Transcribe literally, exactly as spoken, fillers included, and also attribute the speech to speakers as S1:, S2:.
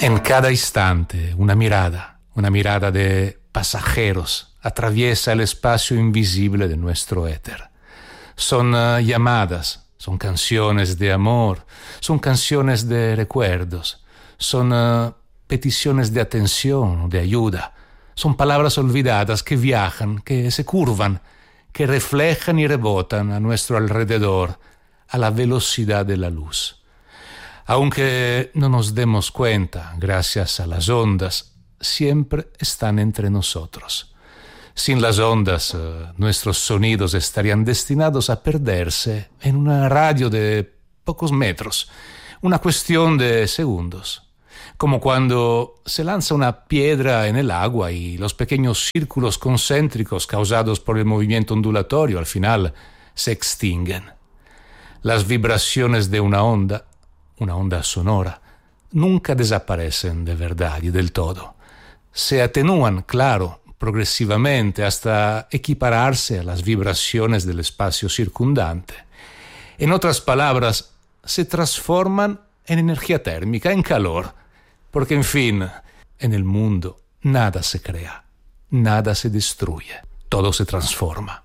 S1: En cada instante, una mirada, una mirada de pasajeros, atraviesa el espacio invisible de nuestro éter. Son uh, llamadas, son canciones de amor, son canciones de recuerdos, son uh, peticiones de atención, de ayuda, son palabras olvidadas que viajan, que se curvan, que reflejan y rebotan a nuestro alrededor a la velocidad de la luz. Aunque no nos demos cuenta, gracias a las ondas, siempre están entre nosotros. Sin las ondas, eh, nuestros sonidos estarían destinados a perderse en un radio de pocos metros, una cuestión de segundos. Como cuando se lanza una piedra en el agua y los pequeños círculos concéntricos causados por el movimiento ondulatorio al final se extinguen. Las vibraciones de una onda, una onda sonora, nunca desaparecen de verdad y del todo. Se atenúan, claro, progresivamente hasta equipararse a las vibraciones del espacio circundante. En otras palabras, se transforman en energía térmica, en calor, porque en fin, en el mundo nada se crea, nada se destruye, todo se transforma.